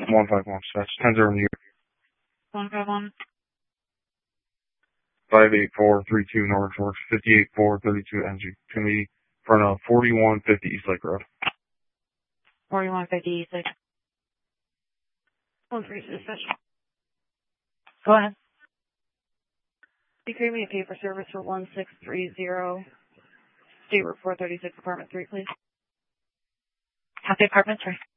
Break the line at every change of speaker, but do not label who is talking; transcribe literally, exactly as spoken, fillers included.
one five one, that's ten zero New York.
one five one.
five eight four three two North Fork, fifty-eight four thirty-two N G. Can be in front of forty-one fifty East Lake Road.
forty-one fifty East Lake. one three six. Go ahead. You create me a paper service for one six three zero, State Route four thirty-six, Apartment three, please. Happy Apartment three.